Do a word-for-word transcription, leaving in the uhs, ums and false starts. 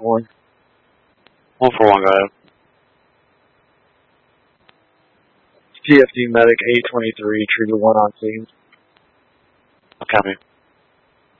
for one. One for one, go ahead. T F D medic A twenty-three, trigger one on scene. Copy.